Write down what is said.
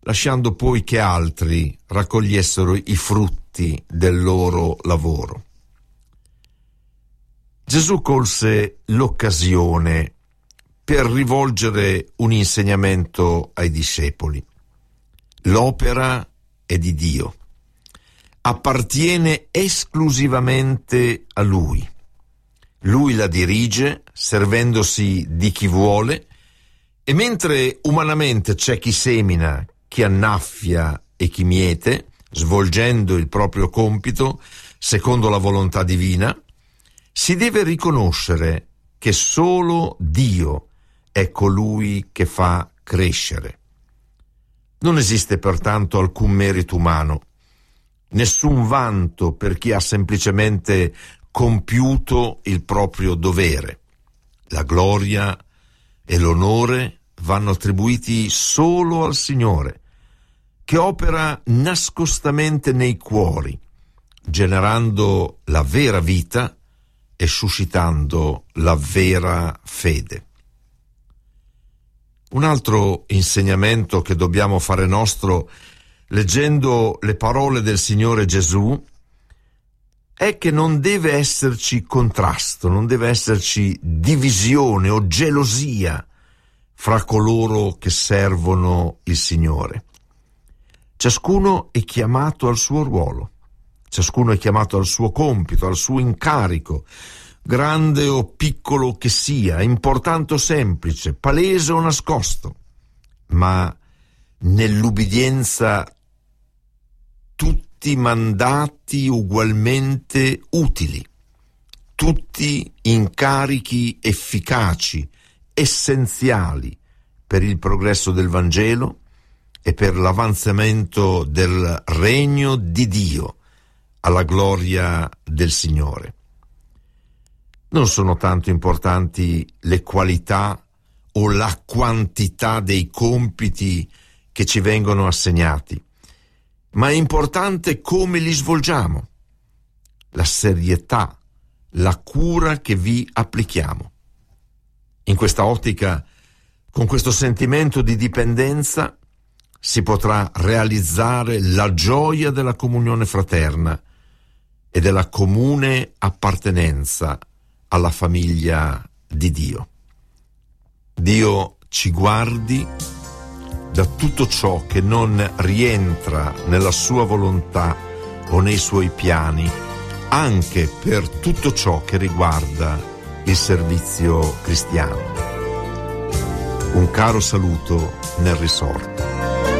lasciando poi che altri raccogliessero i frutti del loro lavoro. Gesù colse l'occasione per rivolgere un insegnamento ai discepoli. L'opera è di Dio, appartiene esclusivamente a Lui. Lui la dirige servendosi di chi vuole, e mentre umanamente c'è chi semina, chi annaffia e chi miete, svolgendo il proprio compito secondo la volontà divina, si deve riconoscere che solo Dio è colui che fa crescere. Non esiste pertanto alcun merito umano, nessun vanto per chi ha semplicemente compiuto il proprio dovere. La gloria e l'onore vanno attribuiti solo al Signore, che opera nascostamente nei cuori, generando la vera vita e suscitando la vera fede. Un altro insegnamento che dobbiamo fare nostro, leggendo le parole del Signore Gesù, è che non deve esserci contrasto, non deve esserci divisione o gelosia fra coloro che servono il Signore. Ciascuno è chiamato al suo ruolo, ciascuno è chiamato al suo compito, al suo incarico, grande o piccolo che sia, importante o semplice, palese o nascosto, ma nell'ubbidienza tutti mandati ugualmente utili, tutti incarichi efficaci, essenziali per il progresso del Vangelo e per l'avanzamento del regno di Dio alla gloria del Signore. Non sono tanto importanti le qualità o la quantità dei compiti che ci vengono assegnati, ma è importante come li svolgiamo, la serietà, la cura che vi applichiamo. In questa ottica, con questo sentimento di dipendenza, si potrà realizzare la gioia della comunione fraterna e della comune appartenenza alla famiglia di Dio. Dio ci guardi da tutto ciò che non rientra nella sua volontà o nei suoi piani, anche per tutto ciò che riguarda il servizio cristiano. Un caro saluto nel risorto.